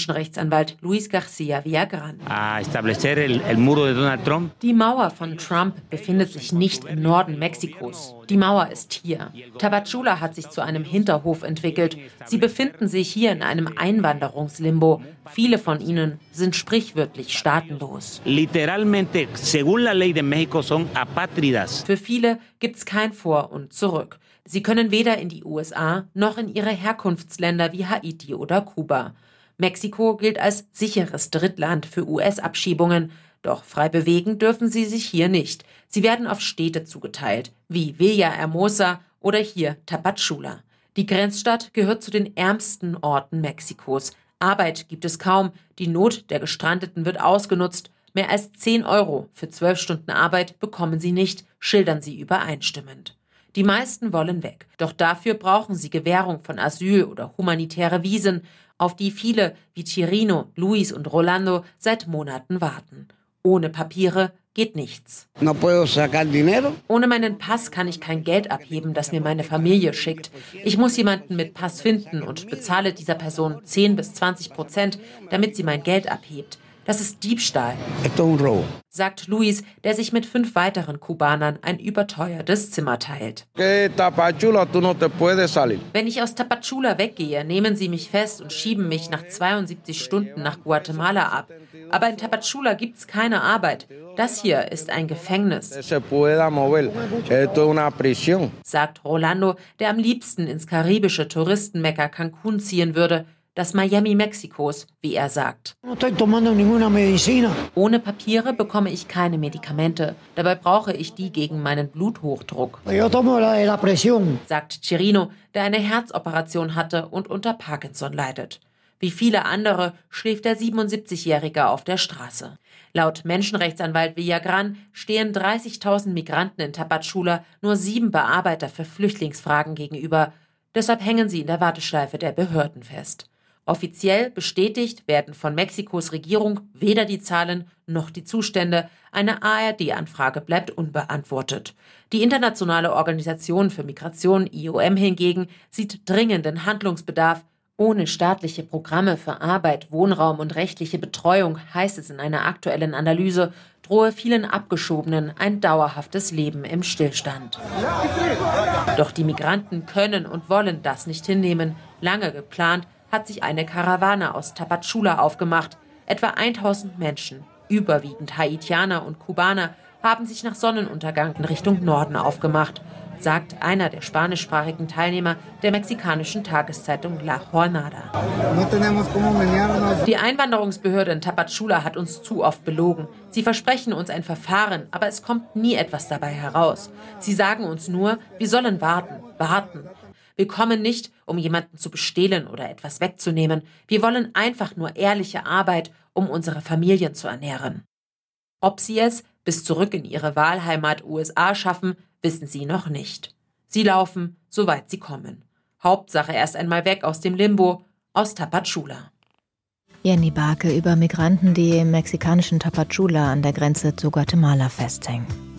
Menschenrechtsanwalt Luis García Villagrán. Trump. Die Mauer von Trump befindet sich nicht im Norden Mexikos. Die Mauer ist hier. Tapachula hat sich zu einem Hinterhof entwickelt. Sie befinden sich hier in einem Einwanderungslimbo. Viele von ihnen sind sprichwörtlich staatenlos. Literalmente, según la ley de México, son apátridas. Für viele gibt es kein Vor und Zurück. Sie können weder in die USA noch in ihre Herkunftsländer wie Haiti oder Kuba. Mexiko gilt als sicheres Drittland für US-Abschiebungen. Doch frei bewegen dürfen sie sich hier nicht. Sie werden auf Städte zugeteilt, wie Villahermosa oder hier Tapachula. Die Grenzstadt gehört zu den ärmsten Orten Mexikos. Arbeit gibt es kaum, die Not der Gestrandeten wird ausgenutzt. Mehr als 10 € für 12 Stunden Arbeit bekommen sie nicht, schildern sie übereinstimmend. Die meisten wollen weg, doch dafür brauchen sie Gewährung von Asyl oder humanitäre Visen, auf die viele wie Chirino, Luis und Rolando seit Monaten warten. Ohne Papiere geht nichts. No puedo sacar dinero. Ohne meinen Pass kann ich kein Geld abheben, das mir meine Familie schickt. Ich muss jemanden mit Pass finden und bezahle dieser Person 10-20%, damit sie mein Geld abhebt. Das ist Diebstahl, sagt Luis, der sich mit 5 weiteren Kubanern ein überteuertes Zimmer teilt. Wenn ich aus Tapachula weggehe, nehmen sie mich fest und schieben mich nach 72 Stunden nach Guatemala ab. Aber in Tapachula gibt's keine Arbeit. Das hier ist ein Gefängnis, sagt Rolando, der am liebsten ins karibische Touristenmekka Cancún ziehen würde. Das Miami Mexikos, wie er sagt. Ohne Papiere bekomme ich keine Medikamente. Dabei brauche ich die gegen meinen Bluthochdruck, sagt Chirino, der eine Herzoperation hatte und unter Parkinson leidet. Wie viele andere schläft der 77-Jährige auf der Straße. Laut Menschenrechtsanwalt Villagrán stehen 30.000 Migranten in Tapachula nur 7 Bearbeiter für Flüchtlingsfragen gegenüber. Deshalb hängen sie in der Warteschleife der Behörden fest. Offiziell bestätigt werden von Mexikos Regierung weder die Zahlen noch die Zustände. Eine ARD-Anfrage bleibt unbeantwortet. Die Internationale Organisation für Migration IOM hingegen sieht dringenden Handlungsbedarf. Ohne staatliche Programme für Arbeit, Wohnraum und rechtliche Betreuung, heißt es in einer aktuellen Analyse, drohe vielen Abgeschobenen ein dauerhaftes Leben im Stillstand. Doch die Migranten können und wollen das nicht hinnehmen. Lange geplant hat sich eine Karawane aus Tapachula aufgemacht. Etwa 1000 Menschen, überwiegend Haitianer und Kubaner, haben sich nach Sonnenuntergang in Richtung Norden aufgemacht, sagt einer der spanischsprachigen Teilnehmer der mexikanischen Tageszeitung La Jornada. Die Einwanderungsbehörde in Tapachula hat uns zu oft belogen. Sie versprechen uns ein Verfahren, aber es kommt nie etwas dabei heraus. Sie sagen uns nur, wir sollen warten. Wir kommen nicht, um jemanden zu bestehlen oder etwas wegzunehmen. Wir wollen einfach nur ehrliche Arbeit, um unsere Familien zu ernähren. Ob sie es bis zurück in ihre Wahlheimat USA schaffen, wissen sie noch nicht. Sie laufen, soweit sie kommen. Hauptsache erst einmal weg aus dem Limbo, aus Tapachula. Jenny Barke über Migranten, die im mexikanischen Tapachula an der Grenze zu Guatemala festhängen.